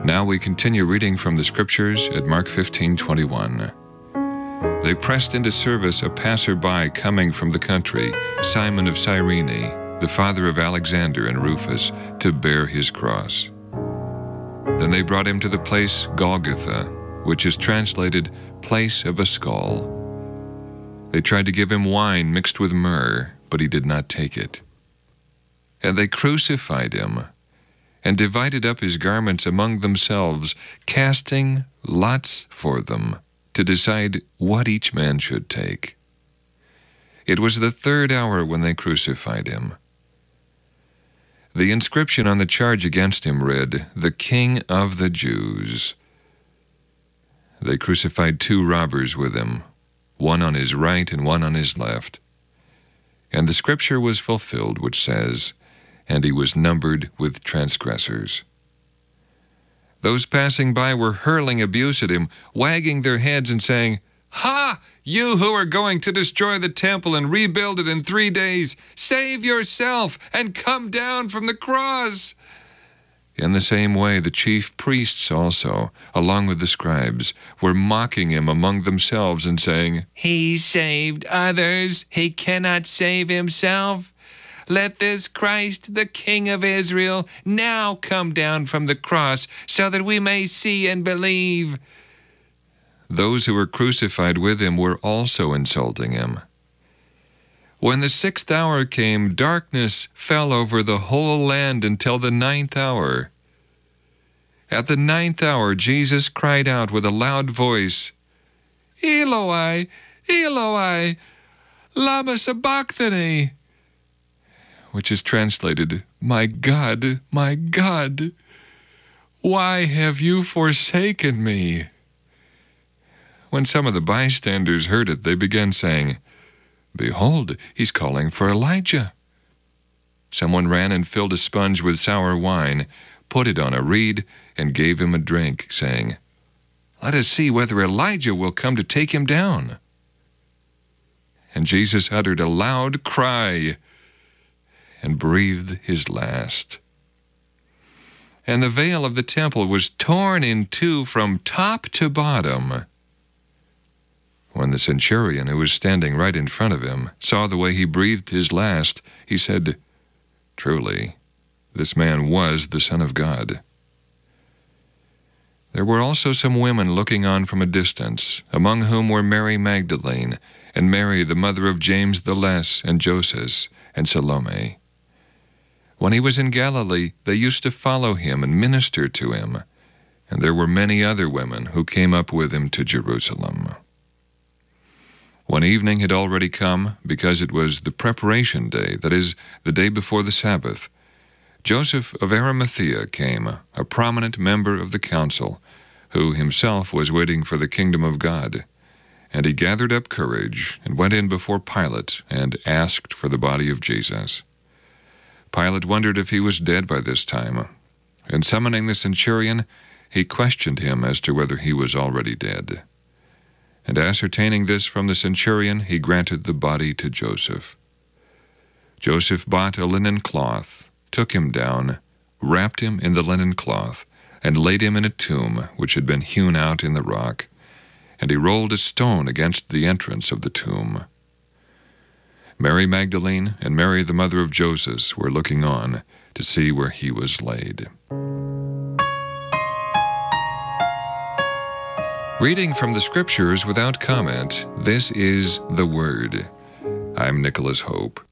Now we continue reading from the Scriptures at Mark 15:21. They pressed into service a passer-by coming from the country, Simon of Cyrene, the father of Alexander and Rufus, to bear his cross. Then they brought him to the place Golgotha, which is translated place of a skull. They tried to give him wine mixed with myrrh, but he did not take it. And they crucified him, and divided up his garments among themselves, casting lots for them, to decide what each man should take. It was the 3rd hour when they crucified him. The inscription on the charge against him read, "The King of the Jews." They crucified 2 robbers with him, one on his right and one on his left. And the scripture was fulfilled, which says, "And he was numbered with transgressors." Those passing by were hurling abuse at him, wagging their heads and saying, "Ha! You who are going to destroy the temple and rebuild it in 3 days, save yourself and come down from the cross." In the same way, the chief priests also, along with the scribes, were mocking him among themselves and saying, "He saved others. He cannot save himself. Let this Christ, the King of Israel, now come down from the cross so that we may see and believe." Those who were crucified with him were also insulting him. When the 6th hour came, darkness fell over the whole land until the 9th hour. At the 9th hour, Jesus cried out with a loud voice, "Eloi, Eloi, lama sabachthani," which is translated, my God, why have you forsaken me?" When some of the bystanders heard it, they began saying, "Behold, he's calling for Elijah." Someone ran and filled a sponge with sour wine, put it on a reed, and gave him a drink, saying, "Let us see whether Elijah will come to take him down." And Jesus uttered a loud cry and breathed his last. And the veil of the temple was torn in 2 from top to bottom. When the centurion, who was standing right in front of him, saw the way he breathed his last, he said, "Truly, this man was the Son of God." There were also some women looking on from a distance, among whom were Mary Magdalene, and Mary the mother of James the Less, and Joses, and Salome. When he was in Galilee, they used to follow him and minister to him, and there were many other women who came up with him to Jerusalem. When evening had already come, because it was the preparation day, that is, the day before the Sabbath, Joseph of Arimathea came, a prominent member of the council, who himself was waiting for the kingdom of God. And he gathered up courage and went in before Pilate and asked for the body of Jesus. Pilate wondered if he was dead by this time, and summoning the centurion, he questioned him as to whether he was already dead. And ascertaining this from the centurion, he granted the body to Joseph. Joseph bought a linen cloth, took him down, wrapped him in the linen cloth, and laid him in a tomb which had been hewn out in the rock, and he rolled a stone against the entrance of the tomb. Mary Magdalene and Mary the mother of Joses were looking on to see where he was laid. Reading from the Scriptures without comment, this is the Word. I'm Nicholas Hope.